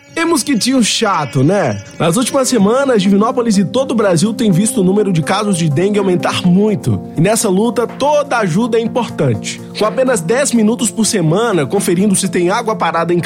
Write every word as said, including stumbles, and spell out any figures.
E mosquitinho chato, né? Nas últimas semanas, Divinópolis e todo o Brasil têm visto o número de casos de dengue aumentar muito. E nessa luta, toda ajuda é importante. Com apenas dez minutos por semana, conferindo se tem água parada em casa,